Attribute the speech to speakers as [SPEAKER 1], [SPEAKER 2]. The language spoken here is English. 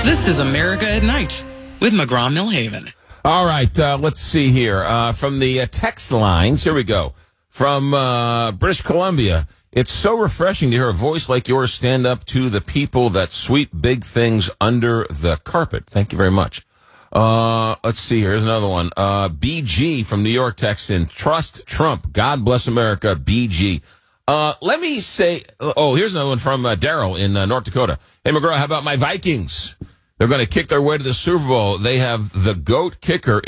[SPEAKER 1] This is America at Night with McGraw-Millhaven.
[SPEAKER 2] All right, let's see here. From the text lines, here we go. From British Columbia, it's so refreshing to hear a voice like yours stand up to the people that sweep big things under the carpet. Thank you very much. Let's see, here's another one. BG from New York texts in, trust Trump. God bless America, BG. Let me say, here's another one from Daryl in North Dakota. Hey, McGraw, how about my Vikings? They're going to kick their way to the Super Bowl. They have the GOAT kicker